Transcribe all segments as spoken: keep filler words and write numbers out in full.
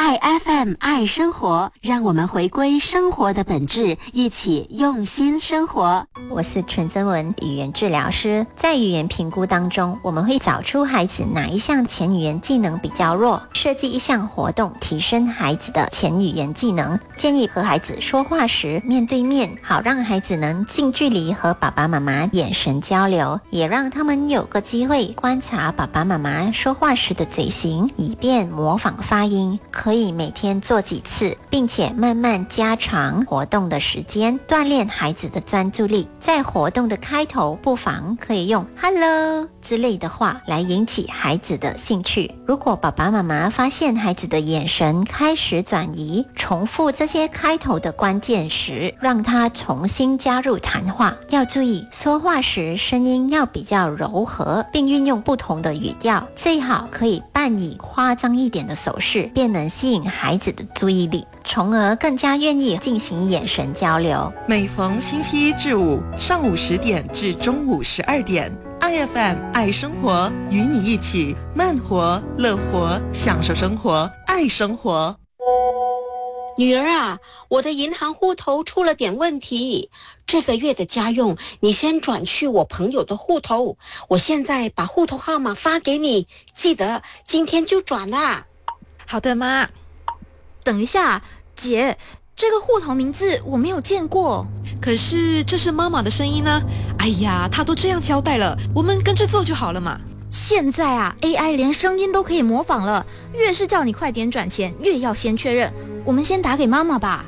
爱 F M 爱生活，让我们回归生活的本质，一起用心生活。 我是陈增文，语言治疗师。在语言评估当中，我们会找出孩子哪一项前语言技能比较弱，设计一项活动提升孩子的前语言技能。建议和孩子说话时面对面，好让孩子能近距离和爸爸妈妈眼神交流，也让他们有个机会观察爸爸妈妈说话时的嘴型，以便模仿发音。可以每天做几次，并且慢慢加长活动的时间，锻炼孩子的专注力。在活动的开头，不妨可以用 Hello 之类的话来引起孩子的兴趣。如果爸爸妈妈发现孩子的眼神开始转移，重复这些开头的关键时，让他重新加入谈话。要注意，说话时声音要比较柔和，并运用不同的语调，最好可以扮以夸张一点的手势，便能吸引孩子的注意力，从而更加愿意进行眼神交流。 每逢星期一至五上午十点至中午十二点，I F M 爱生活，与你一起慢活、乐活，享受生活，爱生活。 女儿啊，我的银行户头出了点问题，这个月的家用你先转去我朋友的户头，我现在把户头号码发给你，记得今天就转啦。 好的，妈。等一下，姐，这个户头名字我没有见过。 可是这是妈妈的声音呢。哎呀，她都这样交代了，我们跟着做就好了嘛。 现在啊 A I 连声音都可以模仿了，越是叫你快点转钱，越要先确认。我们先打给妈妈吧。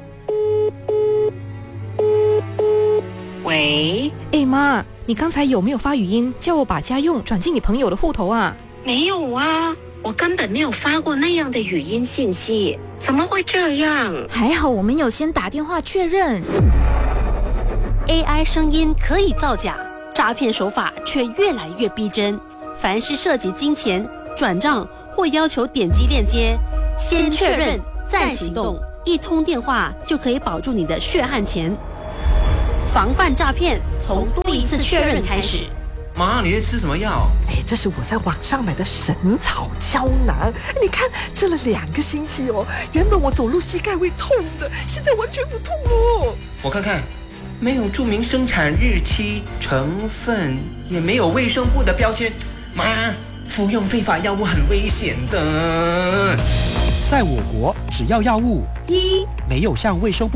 喂， 哎妈，你刚才有没有发语音叫我把家用转进你朋友的户头啊？ 没有啊，我根本没有发过那样的语音信息，怎么会这样？ 还好我们有先打电话确认。 A I 声音可以造假，诈骗手法却越来越逼真。凡是涉及金钱、转账或要求点击链接，先确认再行动，一通电话就可以保住你的血汗钱。防范诈骗，从多一次确认开始。 妈，你在吃什么药？ 哎，这是我在网上买的神草胶囊，你看吃了两个星期哦，原本我走路膝盖会痛的，现在完全不痛哦。 我看看，没有注明生产日期、成分，也没有卫生部的标签。妈，服用非法药物很危险的。 在我国，只要药物一没有向卫生部